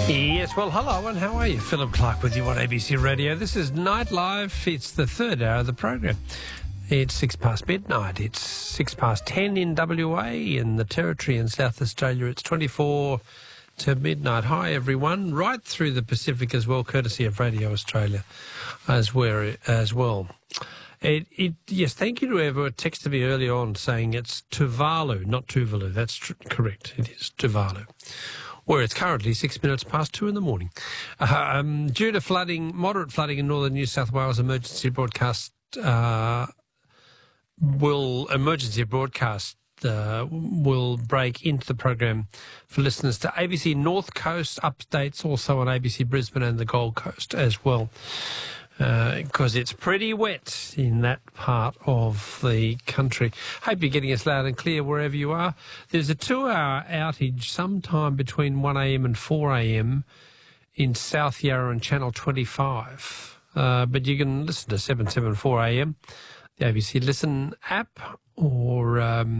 Yes, well, hello and how are you? Philip Clark with you on ABC Radio. This is Night Live. It's the third hour of the program. It's 6 past midnight. It's 6 past 10 in WA, in the Territory in South Australia. It's 24 to midnight. Hi, everyone. Right through the Pacific as well, courtesy of Radio Australia as well. Yes, thank you to whoever texted me earlier on saying it's Tuvalu, not Tuvalu. That's correct. It is Tuvalu, where it's currently 6 minutes past 2 in the morning. Due to flooding, moderate flooding in northern New South Wales, emergency broadcast will break into the program for listeners to ABC North Coast updates, also on ABC Brisbane and the Gold Coast as well, because it's pretty wet in that part of the country. Hope you're getting us loud and clear wherever you are. There's a 2-hour outage sometime between 1 a.m. and 4 a.m. in South Yarra and Channel 25. But you can listen to 774 a.m., the ABC Listen app, or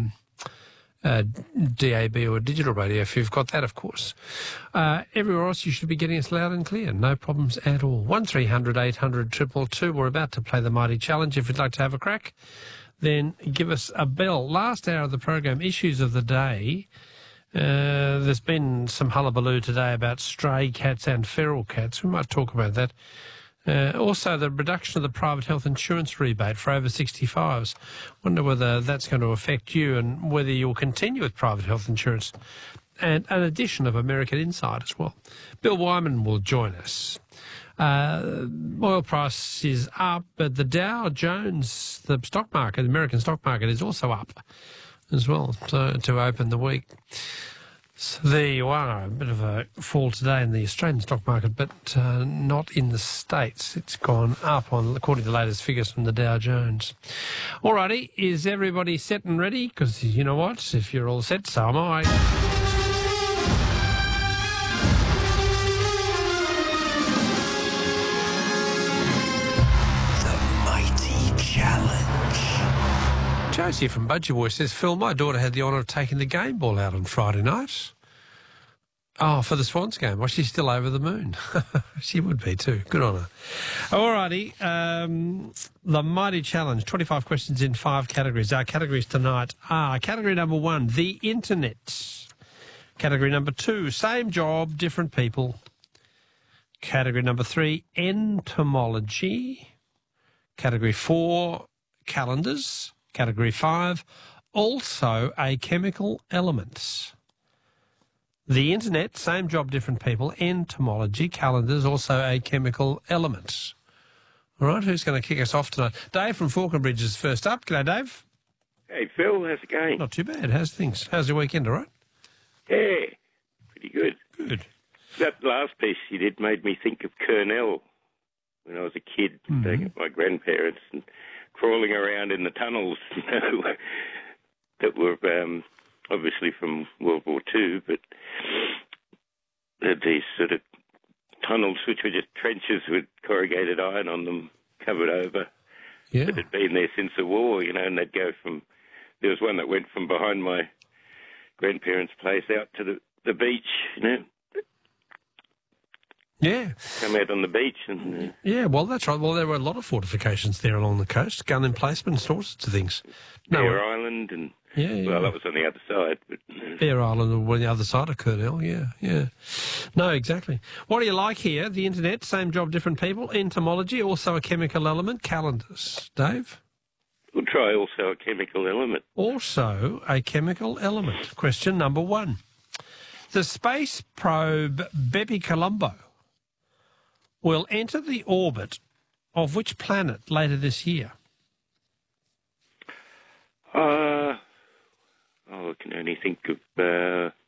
DAB or digital radio, if you've got that, of course. Everywhere else, you should be getting us loud and clear. No problems at all. 1300 800 222. We're about to play the Mighty Challenge. If you'd like to have a crack, then give us a bell. Last hour of the program, issues of the day. There's been some hullabaloo today about stray cats and feral cats. We might talk about that. Also, the reduction of the private health insurance rebate for over 65s. Wonder whether that's going to affect you and whether you'll continue with private health insurance. And an addition of American Insight as well. Bill Wyman will join us. Oil price is up, but the Dow Jones, the stock market, the American stock market, is also up as well to open the week. So there you are, a bit of a fall today in the Australian stock market, but not in the States. It's gone up according to the latest figures from the Dow Jones. Alrighty, is everybody set and ready? Because you know what, if you're all set, so am I. The Mighty Challenge. Josie from Budgie Boy says, Phil, my daughter had the honour of taking the game ball out on Friday night. Oh, for the Swans game. Well, she's still over the moon. She would be too. Good on her. All righty. The Mighty Challenge, 25 questions in 5 categories. Our categories tonight are category number 1, the internet. Category number 2, same job, different people. Category number 3, entomology. Category 4, calendars. Category 5, also a chemical element. The internet, same job, different people. Entomology, calendars, also a chemical element. All right, who's going to kick us off tonight? Dave from Falconbridge is first up. G'day, Dave. Hey, Phil, how's it going? Not too bad. How's things? How's your weekend, all right? Yeah, pretty good. Good. That last piece you did made me think of Kurnell when I was a kid, staying at my grandparents and crawling around in the tunnels, that were obviously from World War II, but these sort of tunnels which were just trenches with corrugated iron on them, covered over. Yeah. That had been there since the war, and they'd go from... There was one that went from behind my grandparents' place out to the beach, Yeah. Come out on the beach. And Yeah, well, that's right. Well, there were a lot of fortifications there along the coast, gun emplacements, all sorts of things. Bear Island and... Yeah. Well, that was on the other side. But, Bear Island on the other side of Kurnell, yeah. No, exactly. What do you like here? The internet, same job, different people. Entomology, also a chemical element. Calendars. Dave? We'll try also a chemical element. Also a chemical element. Question number 1. The space probe Bepi Colombo will enter the orbit of which planet later this year? I can only think of